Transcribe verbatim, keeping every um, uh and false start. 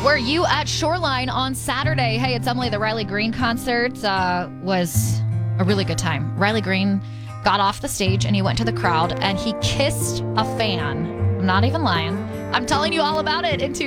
Were you at Shoreline on Saturday? Hey, it's Emily. The Riley Green concert uh, was a really good time. Riley Green got off the stage and he went to the crowd and he kissed a fan. I'm not even lying. I'm telling you all about it in two